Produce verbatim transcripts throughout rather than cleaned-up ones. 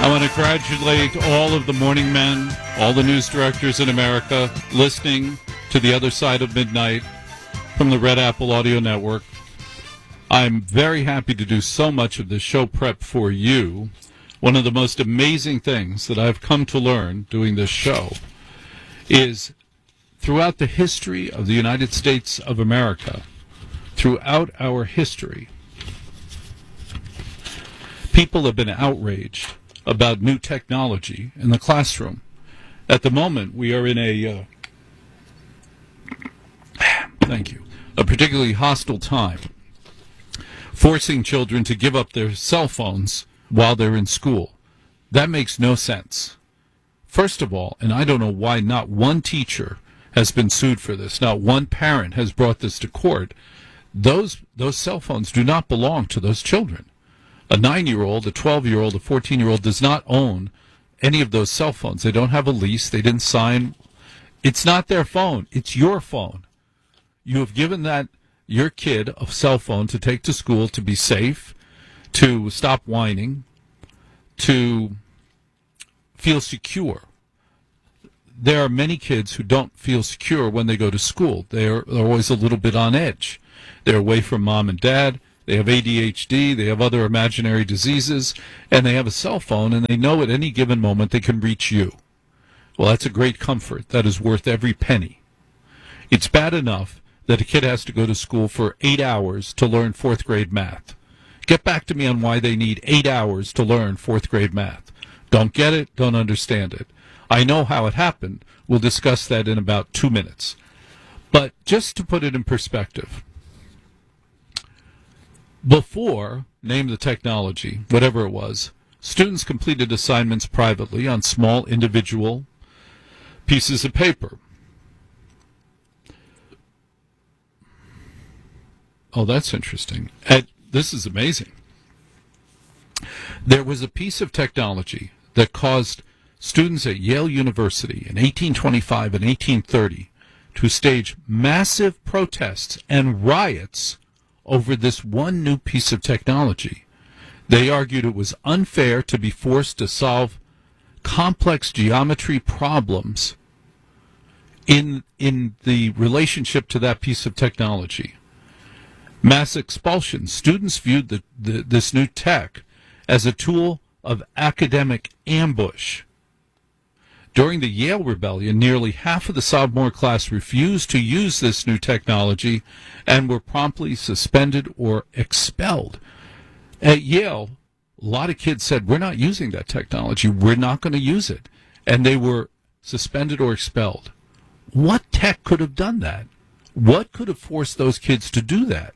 I want to congratulate all of the morning men, all the news directors in America listening to The Other Side of Midnight from the Red Apple Audio Network. I'm very happy to do so much of this show prep for you. One of the most amazing things that I've come to learn doing this show is throughout the history of the United States of America, throughout our history, people have been outraged about new technology in the classroom. At the moment, we are in a, uh, thank you, a particularly hostile time, forcing children to give up their cell phones while they're in school. That makes no sense. First of all, and I don't know why not one teacher has been sued for this, not one parent has brought this to court, those those cell phones do not belong to those children. A nine-year-old, a twelve-year-old, a fourteen-year-old does not own any of those cell phones. They don't have a lease. They didn't sign. It's not their phone. It's your phone. You have given that your kid a cell phone to take to school to be safe, to stop whining, to feel secure. There are many kids who don't feel secure when they go to school. They're, they're always a little bit on edge. They're away from mom and dad. They have A D H D. They have other imaginary diseases. And they have a cell phone, and they know at any given moment they can reach you. Well, that's a great comfort. That is worth every penny. It's bad enough that a kid has to go to school for eight hours to learn fourth grade math. Get back to me on why they need eight hours to learn fourth grade math. Don't get it, don't understand it. I know how it happened. We'll discuss that in about two minutes. But just to put it in perspective, before, name the technology, whatever it was, students completed assignments privately on small individual pieces of paper. Oh, that's interesting. And this is amazing. There was a piece of technology that caused students at Yale University in eighteen twenty-five and eighteen thirty to stage massive protests and riots over this one new piece of technology. They argued it was unfair to be forced to solve complex geometry problems in, in the relationship to that piece of technology. Mass expulsion. Students viewed the, the, this new tech as a tool of academic ambush. During the Yale Rebellion, nearly half of the sophomore class refused to use this new technology and were promptly suspended or expelled. At Yale, a lot of kids said, we're not using that technology. We're not going to use it. And they were suspended or expelled. What tech could have done that? What could have forced those kids to do that?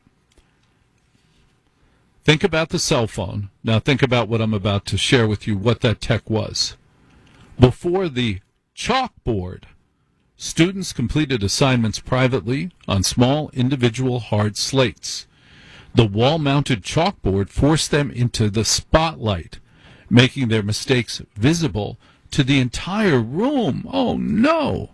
Think about the cell phone. Now think about what I'm about to share with you, what that tech was. Before the chalkboard, students completed assignments privately on small individual hard slates. The wall-mounted chalkboard forced them into the spotlight, making their mistakes visible to the entire room. Oh, no!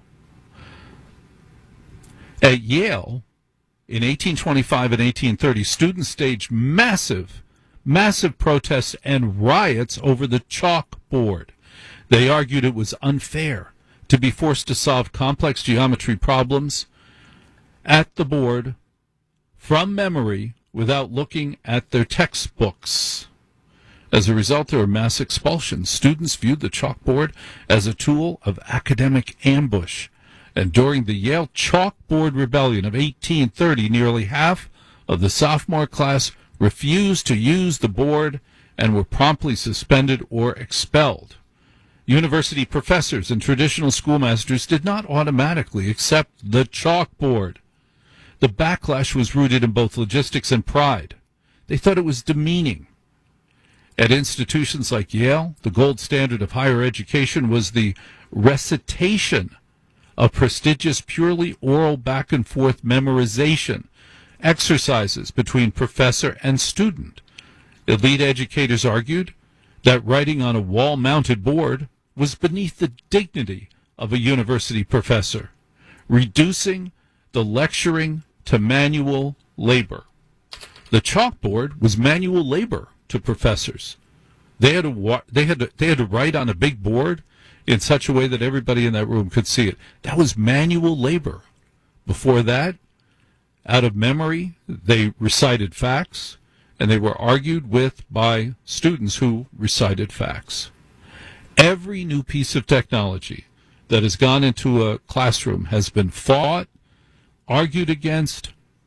At Yale, in eighteen twenty-five and eighteen thirty, students staged massive, massive protests and riots over the chalkboard. They argued it was unfair to be forced to solve complex geometry problems at the board from memory without looking at their textbooks. As a result, there were mass expulsions. Students viewed the chalkboard as a tool of academic ambush. And during the Yale Chalkboard Rebellion of eighteen thirty, nearly half of the sophomore class refused to use the board and were promptly suspended or expelled. University professors and traditional schoolmasters did not automatically accept the chalkboard. The backlash was rooted in both logistics and pride. They thought it was demeaning. At institutions like Yale, the gold standard of higher education was the recitation of prestigious, purely oral back-and-forth memorization exercises between professor and student. Elite educators argued that writing on a wall-mounted board was beneath the dignity of a university professor, reducing the lecturing to manual labor. The chalkboard was manual labor to professors. They had to wa- they had to, they had to write on a big board in such a way that everybody in that room could see it. That was manual labor. Before that, out of memory, they recited facts, and they were argued with by students who recited facts. Every new piece of technology that has gone into a classroom has been fought, argued against,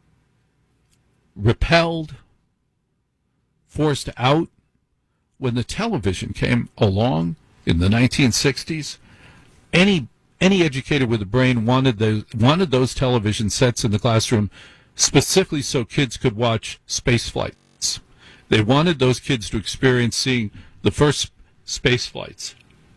repelled, forced out. When the television came along in the nineteen sixties, any any educator with a brain wanted those wanted those television sets in the classroom specifically so kids could watch space flights. They wanted those kids to experience seeing the first space flights.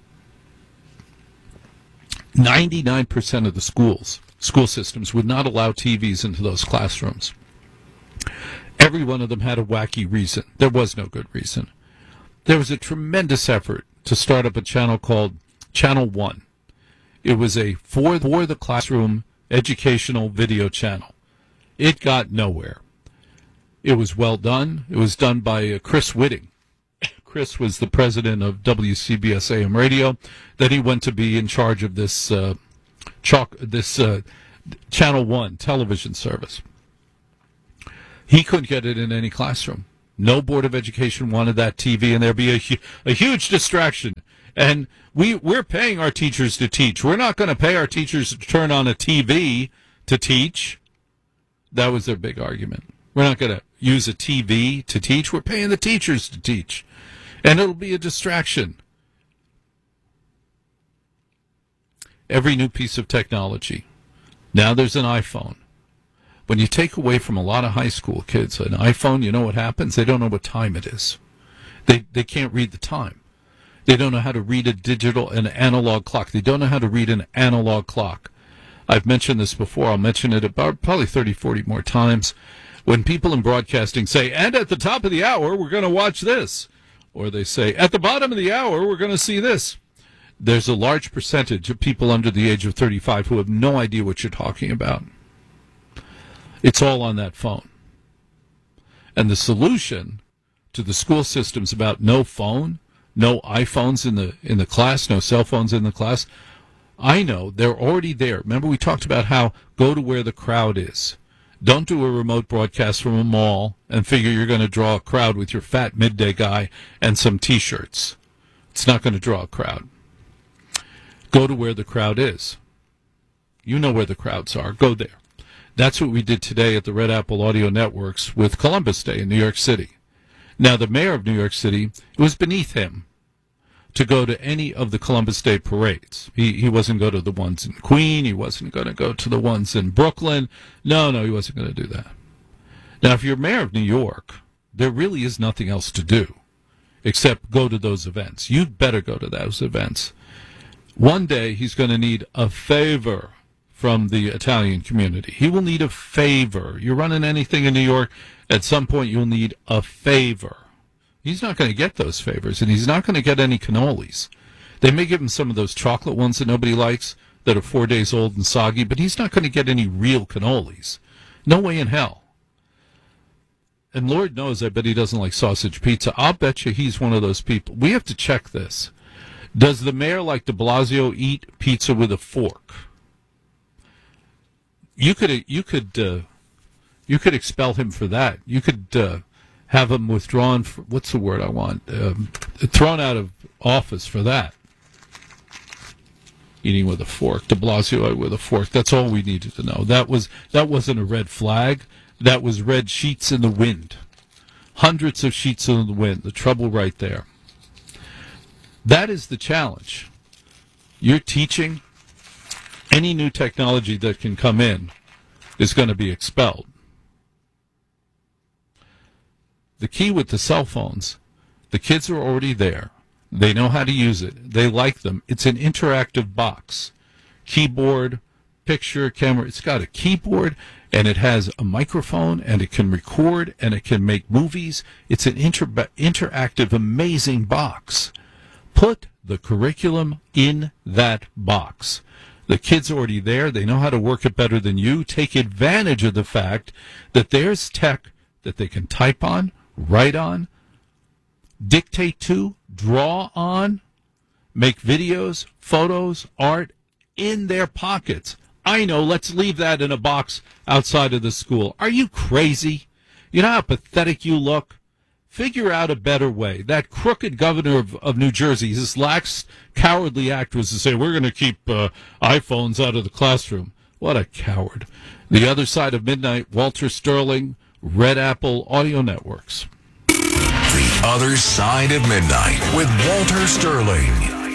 ninety-nine percent of the schools, school systems would not allow T Vs into those classrooms. Every one of them had a wacky reason. There was no good reason. There was a tremendous effort to start up a channel called Channel One. It was a for, for the classroom educational video channel. It got nowhere. It was well done. It was done by uh, Chris Whitting. Chris was the president of W C B S A M Radio. Then he went to be in charge of this uh, chalk, this uh, Channel One television service. He couldn't get it in any classroom. No Board of Education wanted that T V, and there'd be a, a huge distraction. And we, we're paying our teachers to teach. We're not going to pay our teachers to turn on a T V to teach. That was their big argument. We're not going to use a T V to teach. We're paying the teachers to teach. And it'll be a distraction. Every new piece of technology. Now there's an iPhone. When you take away from a lot of high school kids an iPhone, you know what happens? They don't know what time it is. They they can't read the time. They don't know how to read a digital, an analog clock. They don't know how to read an analog clock. I've mentioned this before. I'll mention it about probably thirty, forty more times. When people in broadcasting say, and at the top of the hour, we're going to watch this. Or they say, at the bottom of the hour, we're going to see this. There's a large percentage of people under the age of thirty-five who have no idea what you're talking about. It's all on that phone. And the solution to the school systems about no phone, no iPhones in the in the class, no cell phones in the class, I know they're already there. Remember we talked about how go to where the crowd is. Don't do a remote broadcast from a mall and figure you're going to draw a crowd with your fat midday guy and some T-shirts. It's not going to draw a crowd. Go to where the crowd is. You know where the crowds are. Go there. That's what we did today at the Red Apple Audio Networks with Columbus Day in New York City. Now, the mayor of New York City, it was beneath him to go to any of the Columbus Day parades. He he wasn't going to the ones in Queen. He wasn't going to go to the ones in Brooklyn. No, no, he wasn't going to do that. Now, if you're mayor of New York, there really is nothing else to do except go to those events. You'd better go to those events. One day, he's going to need a favor from the Italian community. He will need a favor. You're running anything in New York, at some point you'll need a favor. He's not going to get those favors, and he's not going to get any cannolis. They may give him some of those chocolate ones that nobody likes that are four days old and soggy, but he's not going to get any real cannolis. No way in hell. And Lord knows, I bet he doesn't like sausage pizza. I'll bet you he's one of those people. We have to check this. Does the mayor like de Blasio eat pizza with a fork? You could you could uh, you could expel him for that. You could uh, have him withdrawn. For, what's the word I want? Um, thrown out of office for that. Eating with a fork, de Blasio with a fork. That's all we needed to know. That was that wasn't a red flag. That was red sheets in the wind. Hundreds of sheets in the wind. The trouble right there. That is the challenge. You're teaching. Any new technology that can come in is going to be expelled. The key with the cell phones, the kids are already there. They know how to use it. They like them. It's an interactive box. Keyboard, picture, camera. It's got a keyboard, and it has a microphone, and it can record, and it can make movies. It's an inter- interactive, amazing box. Put the curriculum in that box. The kids are already there. They know how to work it better than you. Take advantage of the fact that there's tech that they can type on, write on, dictate to, draw on, make videos, photos, art in their pockets. I know, let's leave that in a box outside of the school. Are you crazy? You know how pathetic you look? Figure out a better way. That crooked governor of, of New Jersey, his lax, cowardly act was to say, we're going to keep uh, iPhones out of the classroom. What a coward. The Other Side of Midnight, Walter Sterling, Red Apple Audio Networks. The Other Side of Midnight with Walter Sterling.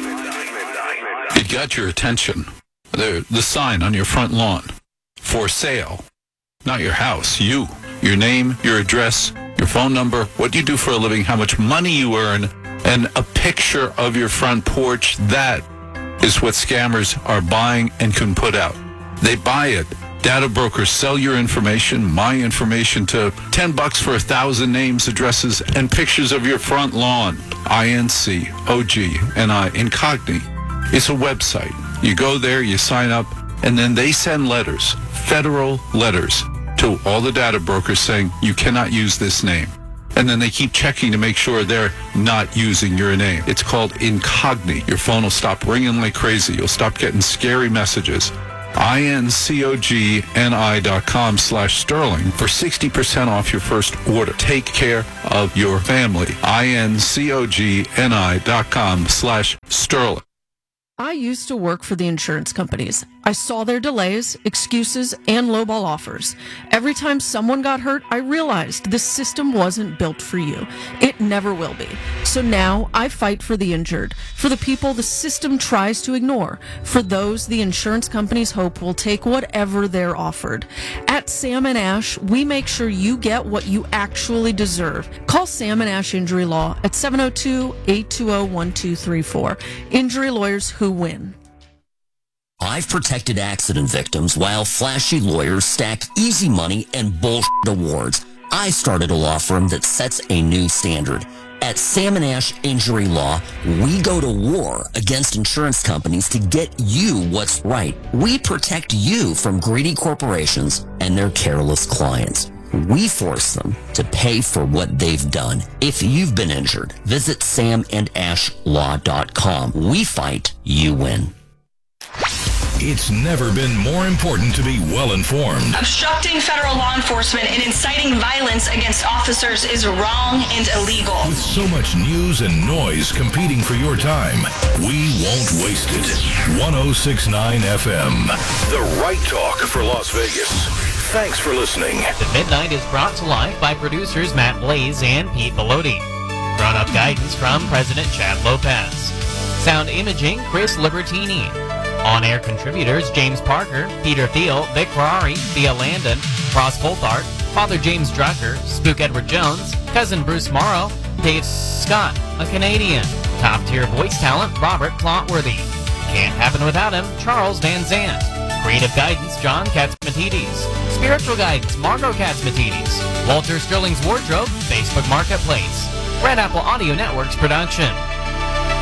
It got your attention. The, the sign on your front lawn. For sale. Not your house. You. Your name, your address, your phone number, what you do for a living, how much money you earn, and a picture of your front porch. That is what scammers are buying and can put out. They buy it. Data brokers sell your information, my information, to ten bucks for a thousand names, addresses, and pictures of your front lawn. I N C O G N I, Incogni. It's a website. You go there, you sign up, and then they send letters, federal letters, to all the data brokers saying you cannot use this name. And then they keep checking to make sure they're not using your name. It's called Incogni. Your phone will stop ringing like crazy. You'll stop getting scary messages. I-N-C-O-G-N-I dot com slash Sterling for sixty percent off your first order. Take care of your family. I-N-C-O-G-N-I dot com slash Sterling. I used to work for the insurance companies. I saw their delays, excuses, and lowball offers. Every time someone got hurt, I realized this system wasn't built for you. It never will be. So now I fight for the injured, for the people the system tries to ignore, for those the insurance companies hope will take whatever they're offered. At Sam and Ash, we make sure you get what you actually deserve. Call Sam and Ash Injury Law at seven oh two, eight two oh, one two three four. Injury lawyers who win. I've protected accident victims while flashy lawyers stack easy money and bullshit awards. I started a law firm that sets a new standard. At Sam and Ash Injury Law, we go to war against insurance companies to get you what's right. We protect you from greedy corporations and their careless clients. We force them to pay for what they've done. If you've been injured, visit sam and ash law dot com. We fight, you win. It's never been more important to be well-informed. Obstructing federal law enforcement and inciting violence against officers is wrong and illegal. With so much news and noise competing for your time, we won't waste it. one oh six point nine F M, the right talk for Las Vegas. Thanks for listening. The Midnight is brought to life by producers Matt Blaze and Pete Bellotti. Run-up guidance from President Chad Lopez. Sound imaging, Chris Libertini. On-air contributors, James Parker, Peter Thiel, Vic Ferrari, Thea Landon, Ross Colthart, Father James Drucker, Spook Edward Jones, Cousin Bruce Morrow, Dave Scott, a Canadian. Top-tier voice talent, Robert Clotworthy. Can't happen without him, Charles Van Zandt. Creative guidance, John Katzmatidis. Spiritual guidance, Margot Katzmatidis. Walter Sterling's Wardrobe, Facebook Marketplace. Red Apple Audio Networks production.